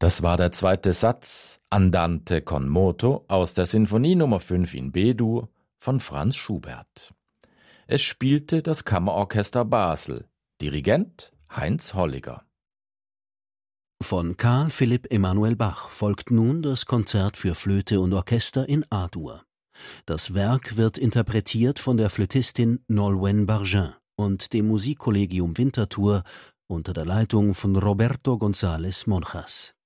Das war der zweite Satz, Andante con moto, aus der Sinfonie Nummer 5 in B-Dur von Franz Schubert. Es spielte das Kammerorchester Basel, Dirigent Heinz Holliger. Von Carl Philipp Emanuel Bach folgt nun das Konzert für Flöte und Orchester in A-Dur. Das Werk wird interpretiert von der Flötistin Nolwenn Bargin und dem Musikkollegium Winterthur unter der Leitung von Roberto González Monjas.